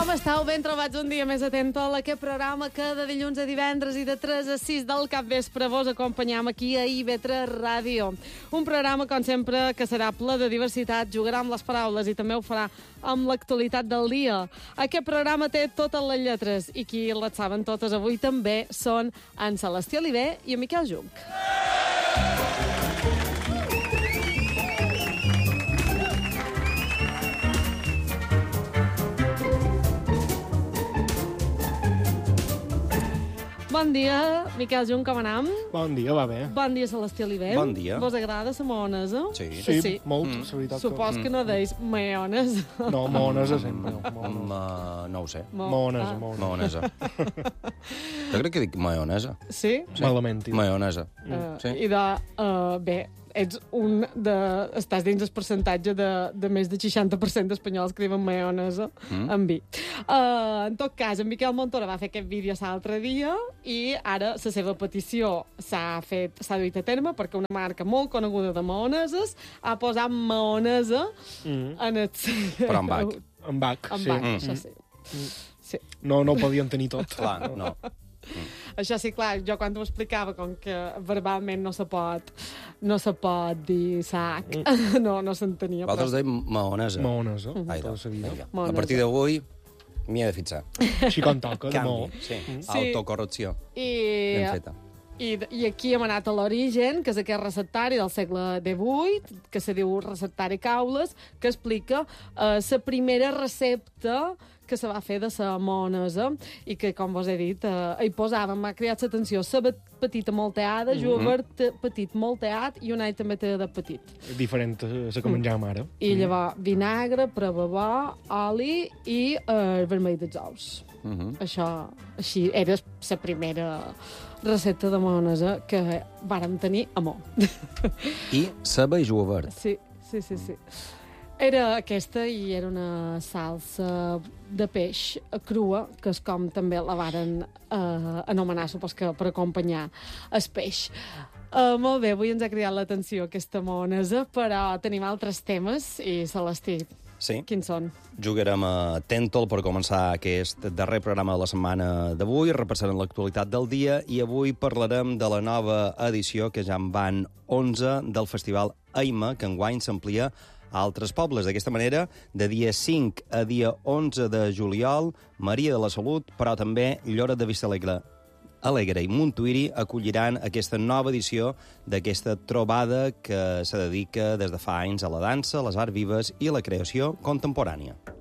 Com estàu? Ben trobats un dia més atent a aquest programa que de dilluns a divendres i de 3 a 6 del capvespre vos acompanyam aquí a IB3 Ràdio. Un programa, com sempre, que serà ple de diversitat, jugarà amb les paraules i també ho farà amb l'actualitat del dia. Aquest programa té totes les lletres i qui les saben totes avui també són en Celestí Oliver i en Miquel Junc. Bon dia, Miquel Junc, com anam? Bon dia, va bé. Bon dia, Celestí Oliver. Bon dia. Vos agrada la maonesa? Sí, molt, la veritat. Supos que no deis maionesa. No, maonesa sempre. No ho sé. Maonesa. Jo crec que dic maionesa. Sí? Malament. Maionesa. Sí. I bé, estàs dins el percentatge de més de 60% d'espanyols que diuen maionesa amb vi. En tot cas, en Miquel Montoro va fer aquest vídeo l'altre dia i ara la seva petició s'ha duit a terme perquè una marca molt coneguda de maoneses ha posat maonesa en el... Però amb bac. Amb bac, amb sí. bac, això sí. Sí. No ho podien tenir tot. Clar, no. Això sí, clar, jo quan t'ho explicava, com que verbalment no se pot dir sac, no s'entenia. Vosaltres deim maonesa. Maonesa. Ai, tota la vida. vinga. A partir d'avui m'hi he de fixar. Així com toca, de mo. Canvi, sí. Autocorrecció. Ben feta. I aquí hem anat a l'origen, que és aquest receptari del segle XVIII, que se diu receptari Caules, que explica la primera recepta que se va fer de la maonesa i que, com vos he dit, hi posàvem, m'ha cridat l'atenció, cebet petita molteada, julivert petit molteat i un all també té de petit. Diferent a la que menjàvem ara. I llavors vinagre, prebabó, oli i vermell dels ous. Això, així, era la primera recepta de maonesa que vàrem tenir a Mó. I ceba i julivert. Sí. Era aquesta i era una salsa de peix crua, que és com també la varen anomenar, supos que per acompanyar el peix. Molt bé, avui ens ha cridat l'atenció aquesta maonesa, però tenim altres temes i Celestí, Sí. quins són? Jugarem a Tèntol per començar aquest darrer programa de la setmana d'avui, repassarem l'actualitat del dia i avui parlarem de la nova edició, que ja en van 11, del Festival Aima, que enguany s'amplia a altres pobles. D'aquesta manera, de dia 5 a dia 11 de juliol, Maria de la Salut, però també Lloret de Vistalegre i Montuïri acolliran aquesta nova edició d'aquesta trobada que se dedica des de fa anys a la dansa, les arts vives i la creació contemporània.